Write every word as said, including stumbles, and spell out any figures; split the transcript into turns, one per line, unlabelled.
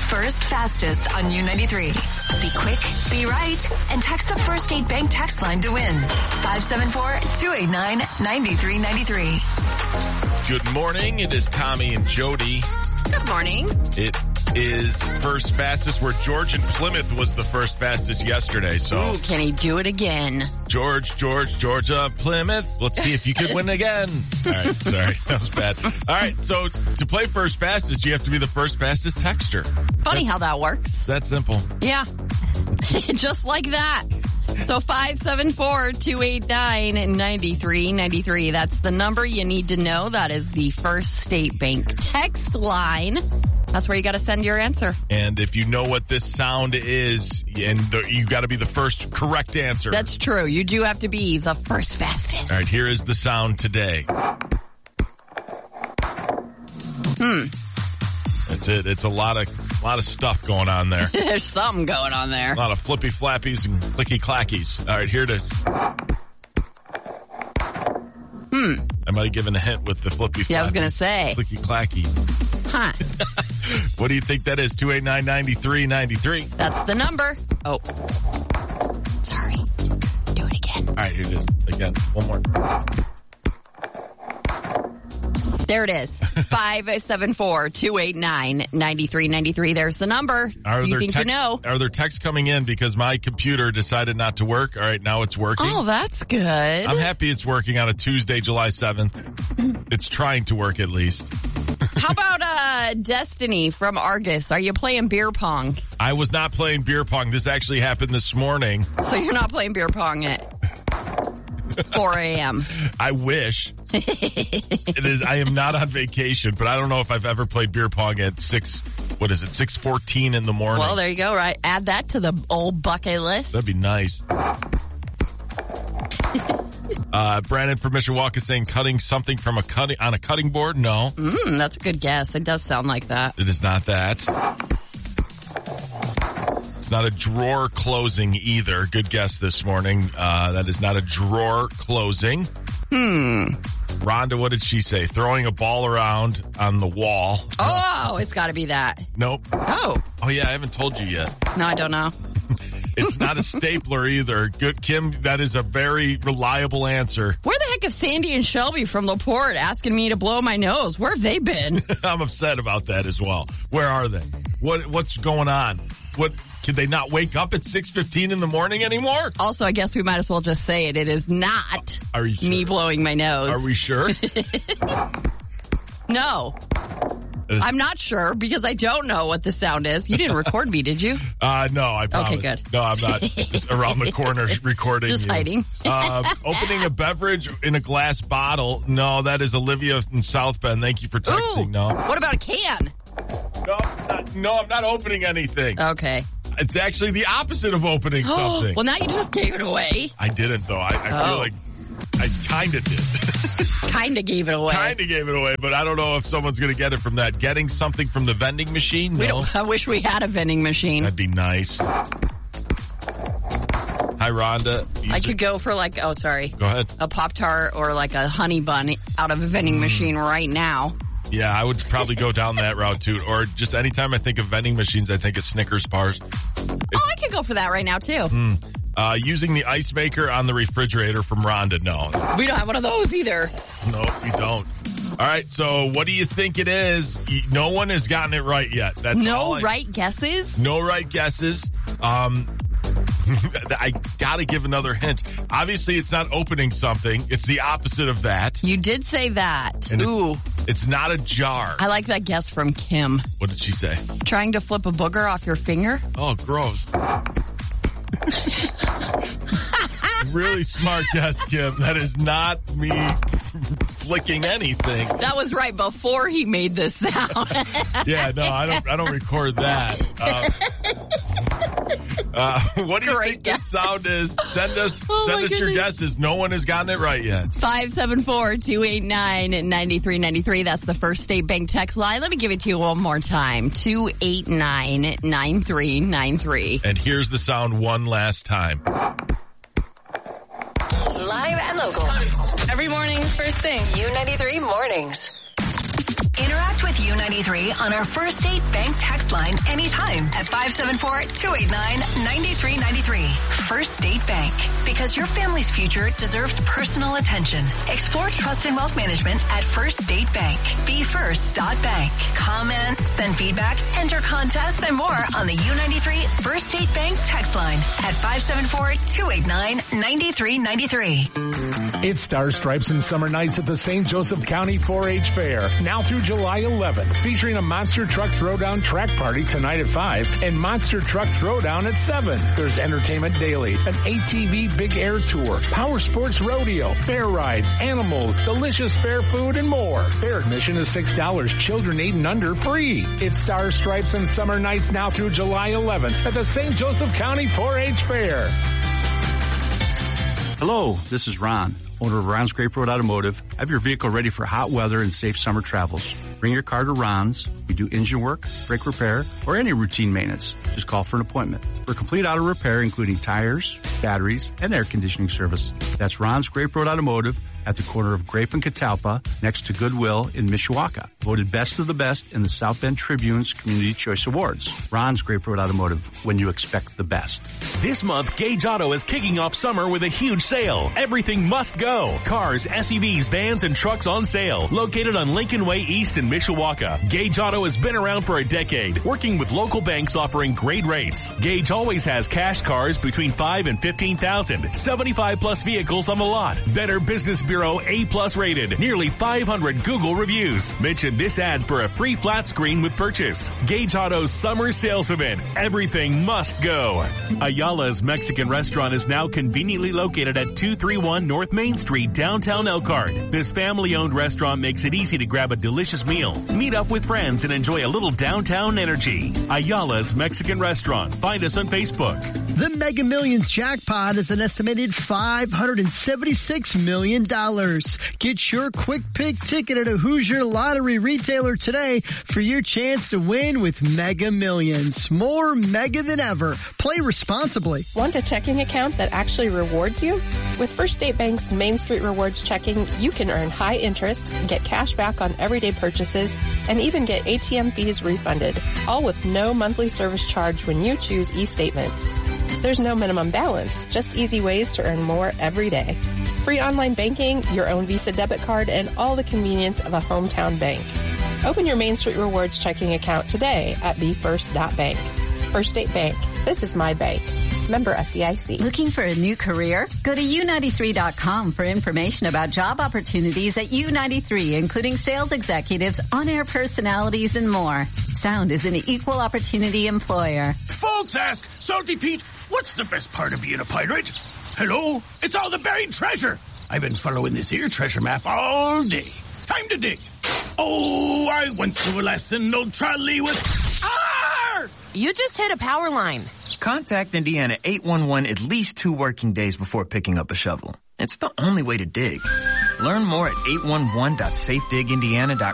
first fastest on U ninety-three. Be quick, be right, and text the First State Bank text line to win. five seven four, two eight nine, nine three nine three.
Good morning. It is Tommy and Jody.
Good morning.
It is first fastest where George in Plymouth was the first fastest yesterday. So,
ooh, can he do it again?
George, George, Georgia, Plymouth. Let's see if you can win again. All right. Sorry. That was bad. All right. So to play first fastest, you have to be the first fastest texter.
Funny
that,
how that works.
It's that simple.
Yeah. Just like that. So five seven four, two eight nine, nine three nine three. That's the number you need to know. That is the First State Bank text line. That's where you got to send your answer.
And if you know what this sound is, and the, you got to be the first correct answer.
That's true. You do have to be the first fastest.
All right, here is the sound today.
Hmm.
That's it. It's a lot of a lot of stuff going on there.
There's something going on there.
A lot of flippy flappies and clicky clackies. All right, here it is.
Hmm.
I might have given a hint with the flippy flappy.
Yeah, I was going to say.
Clicky clacky.
Huh.
What do you think that is? two eight nine, nine three nine three.
That's the number. Oh. Sorry. Do it again.
All right, here it is. Again. One more.
There it is. five seven four, two eight nine, nine three nine three. There's the number.
Are
you
there
think
text,
you know?
Are there texts coming in because my computer decided not to work? All right, now it's working.
Oh, that's good.
I'm happy it's working on a Tuesday, July seventh. It's trying to work at least.
How about uh Destiny from Argus? Are you playing beer pong?
I was not playing beer pong. This actually happened this morning.
So you're not playing beer pong at four a.m.
I wish. It is. I am not on vacation, but I don't know if I've ever played beer pong at six. What is it? six fourteen in the morning.
Well, there you go. Right, add that to the old bucket list.
That'd be nice. uh, Brandon from Mishawaka saying cutting something from a cutting on a cutting board. No,
mm, that's a good guess. It does sound like that.
It is not that. It's not a drawer closing either. Good guess this morning. Uh, that is not a drawer closing.
Hmm.
Rhonda, what did she say? Throwing a ball around on the wall.
Oh, no. It's got to be that.
Nope.
Oh.
Oh, yeah, I haven't told you yet.
No, I don't know.
It's not a stapler either. Good, Kim, that is a very reliable answer.
Where the heck is Sandy and Shelby from LaPorte asking me to blow my nose? Where have they been?
I'm upset about that as well. Where are they? What What's going on? What... Can they not wake up at six fifteen in the morning anymore?
Also, I guess we might as well just say it. It is not
Are you sure?
me blowing my nose.
Are we sure?
No. I'm not sure because I don't know what the sound is. You didn't record me, did you?
Uh, no, I promise.
Okay, good.
No, I'm not just around the corner recording
Just
you.
hiding.
uh, opening a beverage in a glass bottle. No, that is Olivia in South Bend. Thank you for texting.
Ooh,
no.
What about a can?
No, it's not, no, I'm not opening anything.
Okay.
It's actually the opposite of opening something.
Well, now you just gave it away.
I didn't, though. I, I
Oh.
feel like I kind of did.
Kind of gave it away.
Kind of gave it away, but I don't know if someone's going to get it from that. Getting something from the vending machine?
We
No.
don't, I wish we had a vending machine.
That'd be nice. Hi, Rhonda. You
I
say-
could go for like, oh, sorry,
Go ahead.
a Pop-Tart or like a honey bun out of a vending machine right now.
Yeah, I would probably go down that route too. Or just anytime I think of vending machines, I think of Snickers bars.
Oh, I could go for that right now too.
Mm. Uh, using the ice maker on the refrigerator from Rhonda. No.
We don't have one of those either.
No, you don't. All right, so what do you think it is? No one has gotten it right yet. That's
No
all I,
right guesses?
No right guesses. Um, I gotta give another hint. Obviously, it's not opening something. It's the opposite of that.
You did say that.
And
Ooh.
It's, it's not a jar.
I like that guess from Kim.
What did she say?
Trying to flip a booger off your finger?
Oh, gross. Really smart guess, Kim. That is not me flicking anything.
That was right before he made this sound.
Yeah, no, I don't. I don't record that. Uh, uh, what do you
Great
think
guess.
the sound is? Send us.
Oh,
send
my
us your
goodness.
guesses. No one has gotten it right yet.
five seven four, two eight nine, nine three nine three. That's the First State Bank text line. Let me give it to you one more time. two eight nine, nine three nine three.
And here's the sound one last time.
Live and local.
Every morning, first thing.
U ninety-three mornings. Interact with U ninety-three on our First State Bank text line anytime at five seven four, two eight nine, nine three nine three. First State Bank. Because your family's future deserves personal attention. Explore trust and wealth management at First State Bank. Be first dot bank. Comment, send feedback, enter contests, and more on the U ninety-three First State Bank text line at five seven four, two eight nine, nine three nine three.
It's Star Stripes and Summer Nights at the Saint Joseph County four H Fair, now through July eleventh, featuring a Monster Truck Throwdown track party tonight at five and Monster Truck Throwdown at seven. There's entertainment daily, an A T V Big Air Tour, Power Sports Rodeo, fair rides, animals, delicious fair food, and more. Fair admission is six dollars. Children eight and under free. It's Star Stripes and Summer Nights now through July eleventh at the Saint Joseph County four H Fair.
Hello, this is Ron, owner of Ron's Grape Road Automotive. Have your vehicle ready for hot weather and safe summer travels. Bring your car to Ron's. We do engine work, brake repair, or any routine maintenance. Just call for an appointment. For complete auto repair, including tires, batteries, and air conditioning service. That's Ron's Grape Road Automotive at the corner of Grape and Catalpa, next to Goodwill in Mishawaka. Voted best of the best in the South Bend Tribune's Community Choice Awards. Ron's Grape Road Automotive, when you expect the best.
This month, Gage Auto is kicking off summer with a huge sale. Everything must go. Cars, S U Vs, vans, and trucks on sale. Located on Lincoln Way East in Mishawaka. Gage Auto has been around for a decade, working with local banks offering great rates. Gage always has cash cars between five and fifteen thousand. seventy-five plus vehicles on the lot. Better Business Bureau A plus rated. Nearly five hundred Google reviews. Mention this ad for a free flat screen with purchase. Gage Auto's summer sales event. Everything must go. Ayala's Mexican restaurant is now conveniently located at two thirty-one North Main Street, downtown Elkhart. This family-owned restaurant makes it easy to grab a delicious meal, meet up with friends, and enjoy a little downtown energy. Ayala's Mexican restaurant. Find us on Facebook.
The Mega Millions jackpot is an estimated five hundred seventy-six million dollars. Get your quick pick ticket at a Hoosier Lottery retailer today for your chance to win with Mega Millions. More mega than ever. Play responsibly.
Want a checking account that actually rewards you? With First State Bank's Main Street Rewards checking, you can earn high interest, get cash back on everyday purchases, and even get A T M fees refunded, all with no monthly service charge when you choose e-statements. There's no minimum balance, just easy ways to earn more every day. Free online banking, your own Visa debit card, and all the convenience of a hometown bank. Open your Main Street Rewards checking account today at be first dot bank. First State Bank. This is my bank. Member F D I C.
Looking for a new career? Go to U ninety-three dot com for information about job opportunities at U ninety-three, including sales executives, on-air personalities, and more. Sound is an equal opportunity employer.
Folks ask, Salty Pete, what's the best part of being a pirate? Hello? It's all the buried treasure. I've been following this here treasure map all day. Time to dig. Oh, I once knew a lesson, old trolley with... Arr!
You just hit a power line.
Contact Indiana eight one one at least two working days before picking up a shovel. It's the only way to dig. Learn more at eight one one dot safe dig indiana dot